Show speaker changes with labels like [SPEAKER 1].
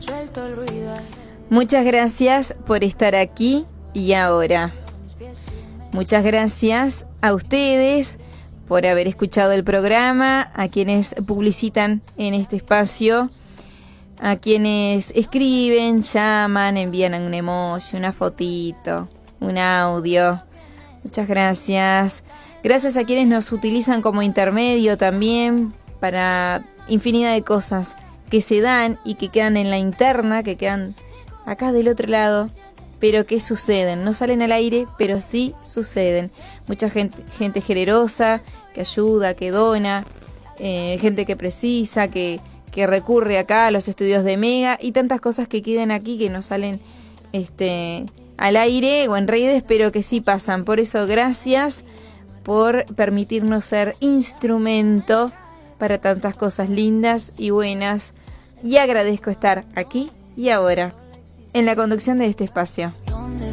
[SPEAKER 1] Muchas gracias por estar aquí y ahora. Muchas gracias a ustedes por haber escuchado el programa, a quienes publicitan en este espacio, a quienes escriben, llaman, envían un emoji, una fotito, un audio. Muchas gracias. Gracias a quienes nos utilizan como intermedio también para infinidad de cosas que se dan y que quedan en la interna, que quedan acá del otro lado, pero que suceden. No salen al aire, pero sí suceden. Mucha gente generosa, que ayuda, que dona, gente que precisa, que recurre acá a los estudios de Mega y tantas cosas que quedan aquí que no salen al aire o en redes, pero que sí pasan. Por eso, gracias por permitirnos ser instrumento para tantas cosas lindas y buenas. Y agradezco estar aquí y ahora en la conducción de este espacio.